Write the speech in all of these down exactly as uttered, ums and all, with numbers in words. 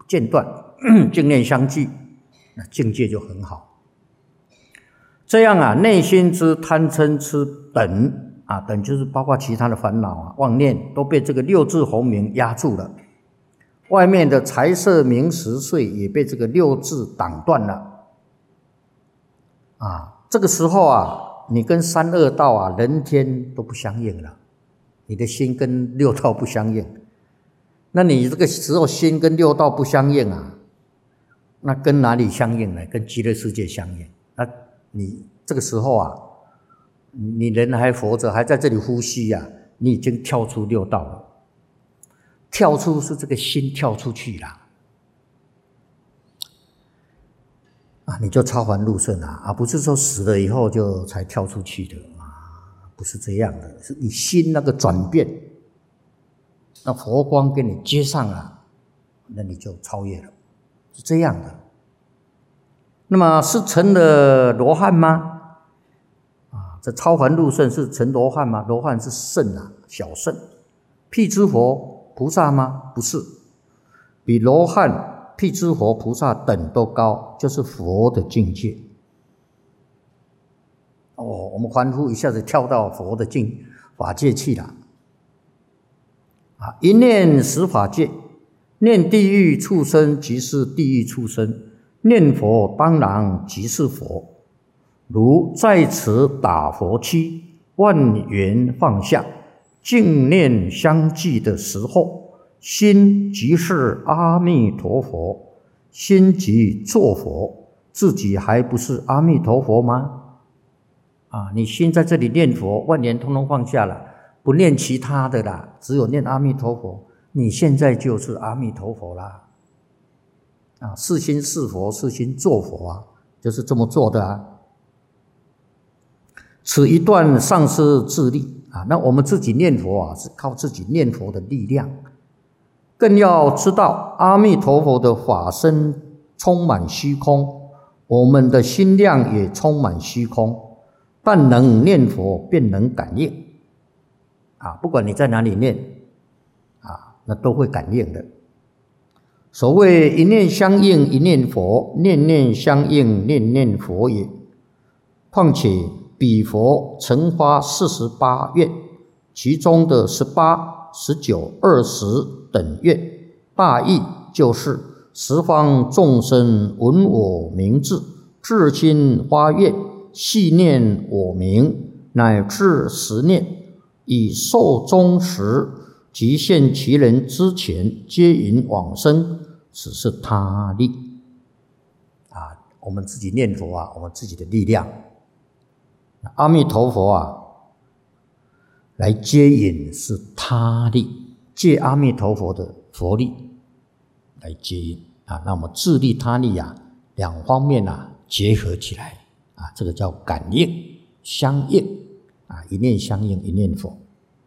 间断，净念相继，那境界就很好。这样啊，内心之贪嗔痴等啊，等就是包括其他的烦恼啊、妄念，都被这个六字洪名压住了。外面的财色名食睡也被这个六字挡断了。啊，这个时候啊，你跟三恶道啊、人天都不相应了，你的心跟六道不相应。那你这个时候心跟六道不相应啊，那跟哪里相应呢？跟极乐世界相应。那你这个时候啊，你人还活着，还在这里呼吸啊，你已经跳出六道了。跳出是这个心跳出去了啊，你就超凡入圣了啊，不是说死了以后就才跳出去的啊，不是这样的，是你心那个转变，那佛光给你接上了，那你就超越了，是这样的。那么是成了罗汉吗？啊，这超凡入圣是成罗汉吗？罗汉是圣啊，小圣。辟支佛菩萨吗？不是，比罗汉、辟支佛菩萨等都高，就是佛的境界。哦，我们凡夫一下子跳到佛的境法界去了。啊，一念十法界，念地狱畜生即是地狱畜生，念佛当然即是佛。如在此打佛七，万缘放下，净念相继的时候，心即是阿弥陀佛，心即作佛，自己还不是阿弥陀佛吗？啊，你心在这里念佛，万缘通通放下了，不念其他的啦，只有念阿弥陀佛，你现在就是阿弥陀佛啦。啊，是心是佛，是心作佛啊，就是这么做的啊。此一段丧失自力啊，那我们自己念佛啊，是靠自己念佛的力量。更要知道，阿弥陀佛的法身充满虚空，我们的心量也充满虚空，但能念佛便能感应啊，不管你在哪里念啊，那都会感应的。所谓一念相应一念佛，念念相应念念佛也。况且彼佛曾发四十八愿，其中的十八、十九、二十等愿，大意就是十方众生闻我名字，至心发愿，细念我名，乃至十念，以寿终时即现其人之前，皆引往生，此是他力啊！我们自己念佛啊，我们自己的力量。阿弥陀佛啊，来接引是他力，借阿弥陀佛的佛力来接引啊。那么自力他力啊，两方面啊结合起来啊，这个叫感应相应啊，一念相应一念佛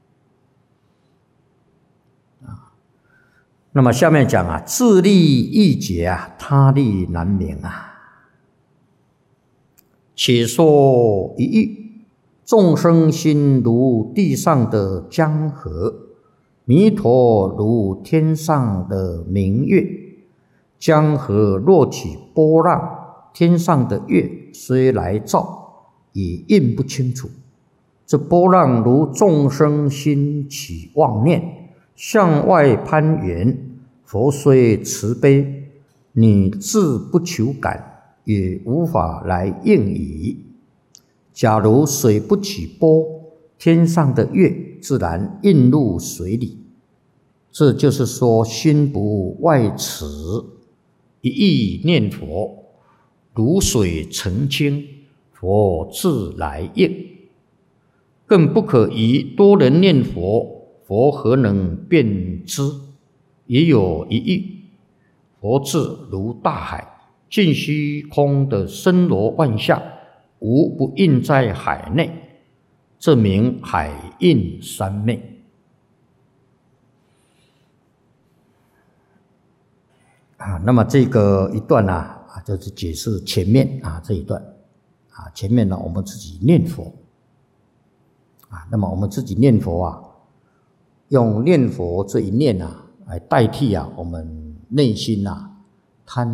啊。那么下面讲啊，自力易解啊，他力难明啊。且说一喻，众生心如地上的江河，弥陀如天上的明月。江河若起波浪，天上的月虽来照，也映不清楚。这波浪如众生心起妄念，向外攀援，佛虽慈悲，你自不求感，也无法来应矣。假如水不起波，天上的月自然映入水里。这就是说，心不外持，一意念佛，如水澄清，佛自来应。更不可以多人念佛，佛何能辨知？也有一喻，佛智如大海，尽虚空的森罗万象，无不映在海内，这名海映三昧啊。那么这个一段啊，啊就是解释前面啊这一段啊。前面呢，我们自己念佛啊，那么我们自己念佛啊，用念佛这一念啊，来代替啊我们内心呐、啊、贪